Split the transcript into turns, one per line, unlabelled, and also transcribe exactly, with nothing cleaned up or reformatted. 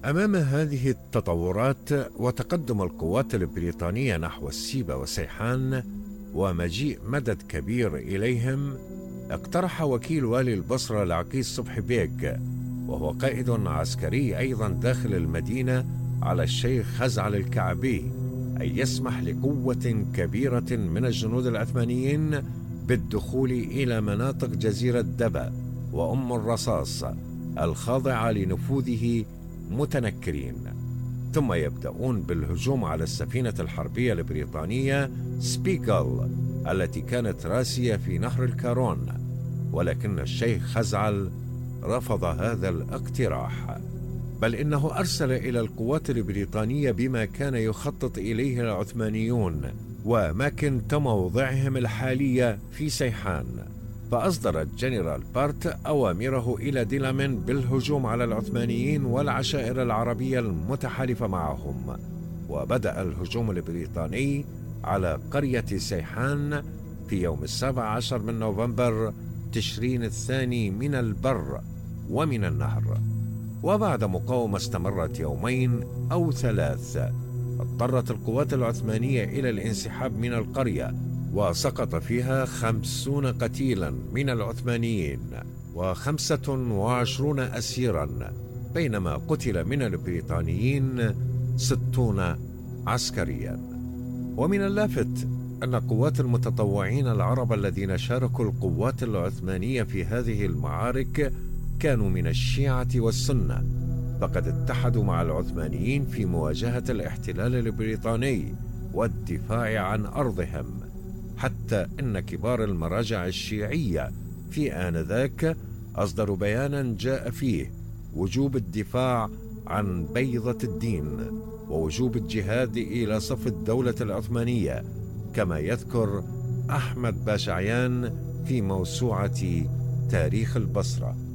أمام هذه التطورات وتقدم القوات البريطانية نحو السيبة وسيحان ومجيء مدد كبير إليهم، اقترح وكيل والي البصرة العقيس صبحي بيك، وهو قائد عسكري أيضا داخل المدينة، على الشيخ خزعل الكعبي أن يسمح لقوة كبيرة من الجنود العثمانيين بالدخول إلى مناطق جزيرة دبا وأم الرصاص الخاضعة لنفوذه متنكرين، ثم يبدأون بالهجوم على السفينة الحربية البريطانية سبيكل التي كانت راسية في نهر الكارون، ولكن الشيخ خزعل رفض هذا الاقتراح، بل إنه أرسل إلى القوات البريطانية بما كان يخطط إليه العثمانيون وأماكن موضعهم الحالية في سيحان. فأصدر الجنرال بارت أوامره إلى ديلامين بالهجوم على العثمانيين والعشائر العربية المتحالفة معهم، وبدأ الهجوم البريطاني على قرية سيحان في يوم السابع عشر من نوفمبر تشرين الثاني من البر ومن النهر. وبعد مقاومة استمرت يومين أو ثلاث، اضطرت القوات العثمانية إلى الانسحاب من القرية، وسقط فيها خمسون قتيلا من العثمانيين وخمسة وعشرون أسيرا، بينما قتل من البريطانيين ستون عسكريا. ومن اللافت أن قوات المتطوعين العرب الذين شاركوا القوات العثمانية في هذه المعارك كانوا من الشيعة والسنة، فقد اتحدوا مع العثمانيين في مواجهة الاحتلال البريطاني والدفاع عن أرضهم، حتى إن كبار المراجع الشيعية في آنذاك أصدروا بيانا جاء فيه وجوب الدفاع عن بيضة الدين ووجوب الجهاد إلى صف الدولة العثمانية، كما يذكر أحمد باشعيان في موسوعة تاريخ البصرة.